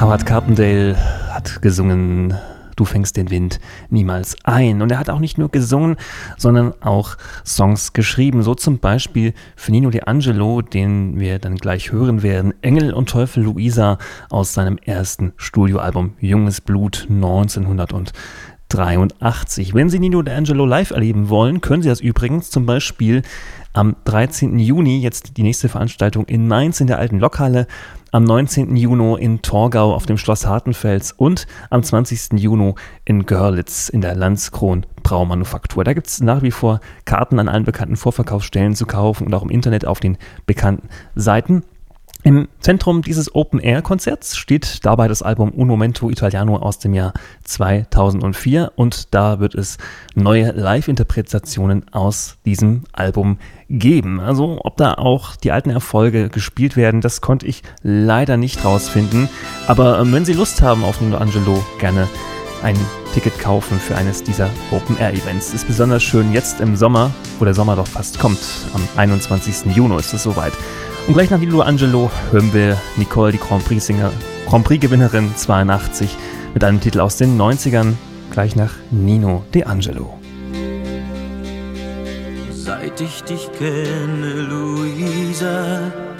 Howard Carpendale hat gesungen Du fängst den Wind niemals ein. Und er hat auch nicht nur gesungen, sondern auch Songs geschrieben. So zum Beispiel für Nino D'Angelo, den wir dann gleich hören werden, Engel und Teufel Luisa aus seinem ersten Studioalbum Junges Blut 1983. Wenn Sie Nino D'Angelo live erleben wollen, können Sie das übrigens zum Beispiel am 13. Juni, jetzt die nächste Veranstaltung in Mainz in der alten Lokhalle, am 19. Juni in Torgau auf dem Schloss Hartenfels und am 20. Juni in Görlitz in der Landskron Braumanufaktur. Da gibt es nach wie vor Karten an allen bekannten Vorverkaufsstellen zu kaufen und auch im Internet auf den bekannten Seiten. Im Zentrum dieses Open-Air-Konzerts steht dabei das Album Un Momento Italiano aus dem Jahr 2004 und da wird es neue Live-Interpretationen aus diesem Album geben. Also ob da auch die alten Erfolge gespielt werden, das konnte ich leider nicht rausfinden. Aber wenn Sie Lust haben auf Nino D'Angelo, gerne ein Ticket kaufen für eines dieser Open-Air-Events. Ist besonders schön jetzt im Sommer, wo der Sommer doch fast kommt. Am 21. Juni ist es soweit. Und gleich nach Nino D'Angelo hören wir Nicole, die Grand Prix-Gewinnerin 82, mit einem Titel aus den 90ern, gleich nach Nino D'Angelo. Seit ich dich kenne, Luisa,